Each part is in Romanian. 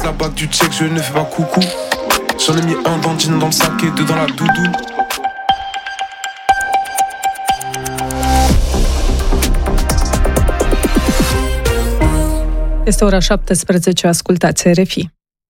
la bague du check, je ne fais pas coucou. J'en ai mis un dans le jean, dans le sac et deux dans la doudoune. Este ora 17, ascultați RFI.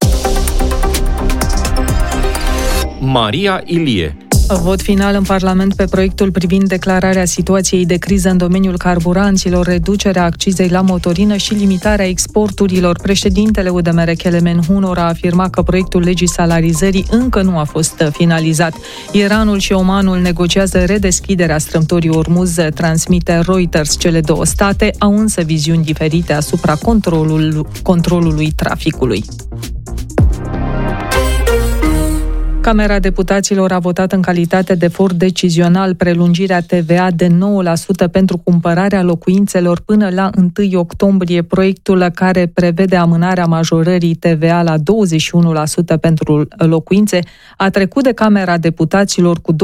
Maria Ilie. Vot final în Parlament pe proiectul privind declararea situației de criză în domeniul carburanților, reducerea accizei la motorină și limitarea exporturilor. Președintele UDMR, Kelemen Hunor, a afirmat că proiectul legii salarizării încă nu a fost finalizat. Iranul și Omanul negociază redeschiderea strâmtorii Ormuz, transmite Reuters. Cele două state au însă viziuni diferite asupra controlului traficului. Camera Deputaților a votat în calitate de for decizional prelungirea TVA de 9% pentru cumpărarea locuințelor până la 1 octombrie. Proiectul care prevede amânarea majorării TVA la 21% pentru locuințe a trecut de Camera Deputaților cu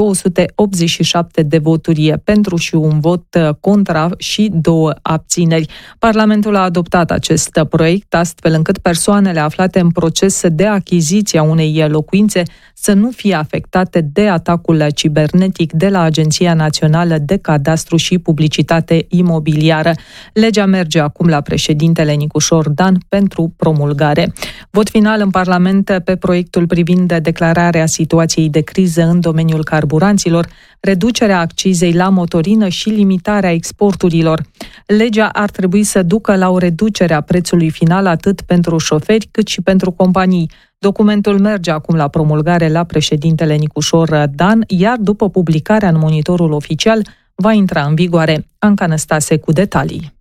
287 de voturi pentru și un vot contra și 2 abțineri. Parlamentul a adoptat acest proiect astfel încât persoanele aflate în proces de achiziție a unei locuințe să nu fie afectate de atacul cibernetic de la Agenția Națională de Cadastru și Publicitate Imobiliară. Legea merge acum la președintele Nicușor Dan pentru promulgare. Vot final în Parlament pe proiectul privind declararea situației de criză în domeniul carburanților, reducerea accizei la motorină și limitarea exporturilor. Legea ar trebui să ducă la o reducere a prețului final atât pentru șoferi cât și pentru companii. Documentul merge acum la promulgare la președintele Nicușor Dan, iar după publicarea în Monitorul Oficial va intra în vigoare. Anca Năstase cu detalii.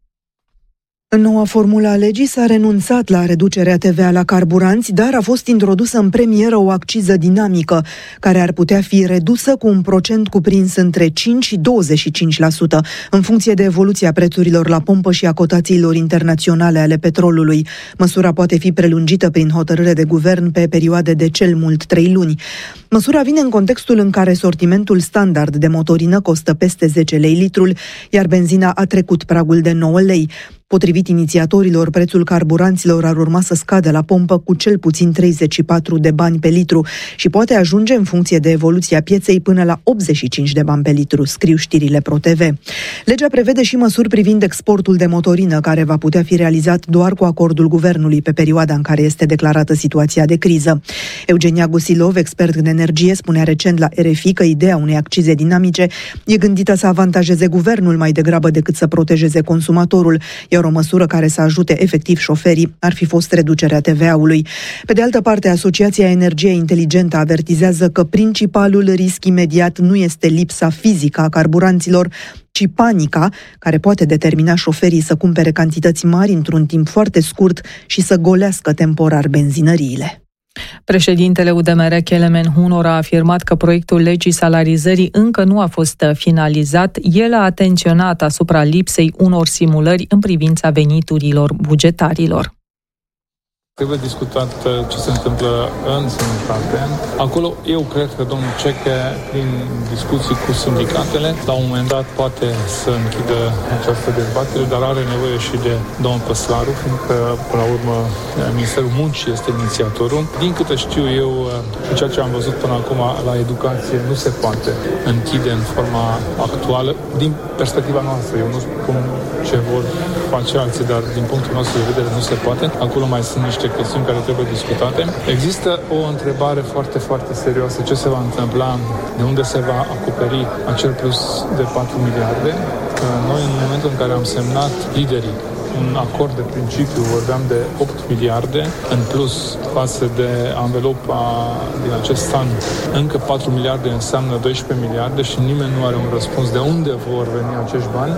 În noua formulă a legii s-a renunțat la reducerea TVA la carburanți, dar a fost introdusă în premieră o acciză dinamică, care ar putea fi redusă cu un procent cuprins între 5 și 25%, în funcție de evoluția prețurilor la pompă și a cotațiilor internaționale ale petrolului. Măsura poate fi prelungită prin hotărâre de guvern pe perioade de cel mult 3 luni. Măsura vine în contextul în care sortimentul standard de motorină costă peste 10 lei litrul, iar benzina a trecut pragul de 9 lei. Potrivit inițiatorilor, prețul carburanților ar urma să scadă la pompă cu cel puțin 34 de bani pe litru și poate ajunge în funcție de evoluția pieței până la 85 de bani pe litru, scriu știrile ProTV. Legea prevede și măsuri privind exportul de motorină, care va putea fi realizat doar cu acordul guvernului pe perioada în care este declarată situația de criză. Eugenia Gusilov, expert în energie, spunea recent la RFI că ideea unei accize dinamice e gândită să avantajeze guvernul mai degrabă decât să protejeze consumatorul, iar o măsură care să ajute efectiv șoferii ar fi fost reducerea TVA-ului. Pe de altă parte, Asociația Energie Inteligentă avertizează că principalul risc imediat nu este lipsa fizică a carburanților, ci panica, care poate determina șoferii să cumpere cantități mari într-un timp foarte scurt și să golească temporar benzinăriile. Președintele UDMR, Kelemen Hunor, a afirmat că proiectul legii salarizării încă nu a fost finalizat. El a atenționat asupra lipsei unor simulări în privința veniturilor bugetarilor. Trebuie discutat ce se întâmplă în sănătate. Acolo eu cred că domnul Ceche, prin discuții cu sindicatele, la un moment dat poate să închidă această dezbatere, dar are nevoie și de domnul Păslaru, fiindcă, până la urmă, Ministerul Muncii este inițiatorul. Din câte știu eu, ceea ce am văzut până acum la educație nu se poate închide în forma actuală, din perspectiva noastră. Eu nu spun ce vor face alții, dar din punctul nostru de vedere nu se poate. Acolo mai sunt niște chestiuni care trebuie discutate. Există o întrebare foarte, foarte serioasă. Ce se va întâmpla? De unde se va acoperi acel plus de 4 miliarde? Noi, în momentul în care am semnat liderii un acord de principiu, vorbeam de 8 miliarde în plus față de anvelopa din acest an. Încă 4 miliarde înseamnă 12 miliarde și nimeni nu are un răspuns de unde vor veni acești bani.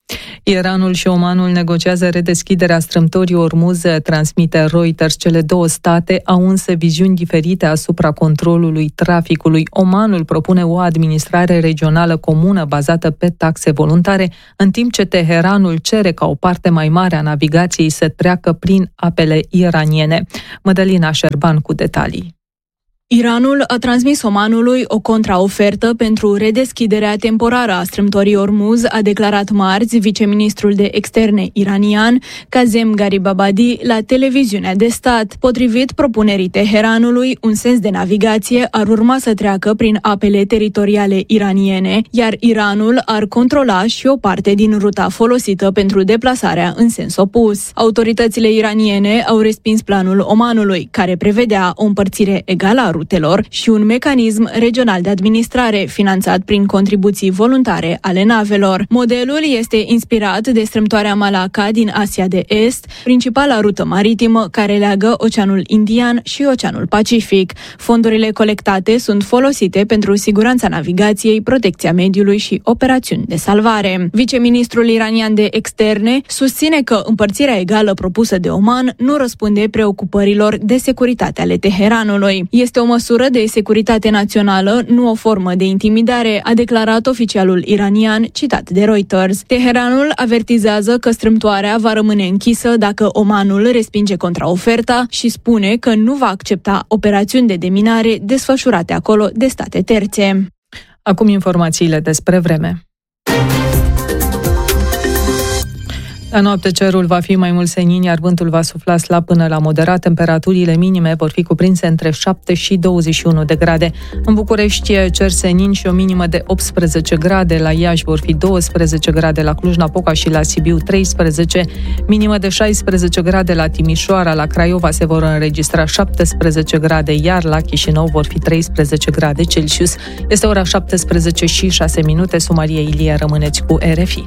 Iranul și Omanul negociază redeschiderea strâmtorii Ormuz, transmite Reuters. Cele două state au însă viziuni diferite asupra controlului traficului. Omanul propune o administrare regională comună bazată pe taxe voluntare, în timp ce Teheranul cere ca o parte mai mare a navigației să treacă prin apele iraniene. Mădălina Șerban cu detalii. Iranul a transmis Omanului o contraofertă pentru redeschiderea temporară a strâmtorii Ormuz, a declarat marți viceministrul de externe iranian Kazem Garibabadi la televiziunea de stat. Potrivit propunerii Teheranului, un sens de navigație ar urma să treacă prin apele teritoriale iraniene, iar Iranul ar controla și o parte din ruta folosită pentru deplasarea în sens opus. Autoritățile iraniene au respins planul Omanului, care prevedea o împărțire egală a rutelor și un mecanism regional de administrare finanțat prin contribuții voluntare ale navelor. Modelul este inspirat de strâmtoarea Malacca din Asia de Est, principala rută maritimă care leagă Oceanul Indian și Oceanul Pacific. Fondurile colectate sunt folosite pentru siguranța navigației, protecția mediului și operațiuni de salvare. Viceministrul iranian de externe susține că împărțirea egală propusă de Oman nu răspunde preocupărilor de securitate ale Teheranului. Este o măsură de securitate națională, nu o formă de intimidare, a declarat oficialul iranian, citat de Reuters. Teheranul avertizează că strâmtoarea va rămâne închisă dacă Omanul respinge contraoferta și spune că nu va accepta operațiuni de deminare desfășurate acolo de state terțe. Acum informațiile despre vreme. La noapte cerul va fi mai mult senin, iar vântul va sufla slab până la moderat. Temperaturile minime vor fi cuprinse între 7 și 21 de grade. În București, cer senin și o minimă de 18 grade. La Iași vor fi 12 grade, la Cluj-Napoca și la Sibiu 13, minimă de 16 grade la Timișoara. La Craiova se vor înregistra 17 grade, iar la Chișinău vor fi 13 grade Celsius. Este ora 17 și 6 minute. Maria Ilie, rămâneți cu RFI.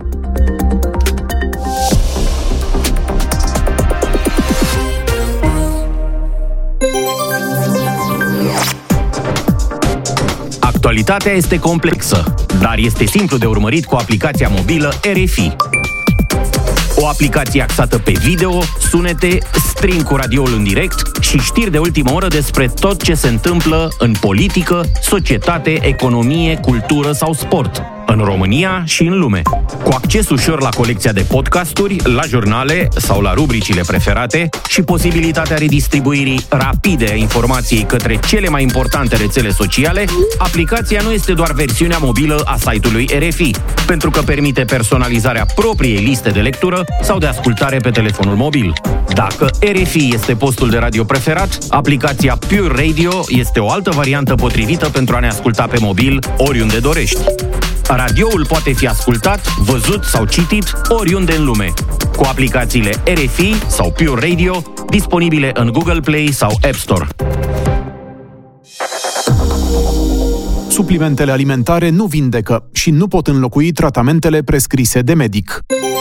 Actualitatea este complexă, dar este simplu de urmărit cu aplicația mobilă RFI. O aplicație axată pe video, sunete, stream cu radioul în direct și știri de ultimă oră despre tot ce se întâmplă în politică, societate, economie, cultură sau sport, în România și în lume. Cu acces ușor la colecția de podcasturi, la jurnale sau la rubricile preferate și posibilitatea redistribuirii rapide a informației către cele mai importante rețele sociale, aplicația nu este doar versiunea mobilă a site-ului RFI, pentru că permite personalizarea propriei liste de lectură sau de ascultare pe telefonul mobil. Dacă RFI este postul de radio preferat, aplicația Pure Radio este o altă variantă potrivită pentru a ne asculta pe mobil oriunde dorești. Radioul poate fi ascultat, văzut sau citit oriunde în lume, cu aplicațiile RFI sau Pure Radio, disponibile în Google Play sau App Store. Suplimentele alimentare nu vindecă și nu pot înlocui tratamentele prescrise de medic.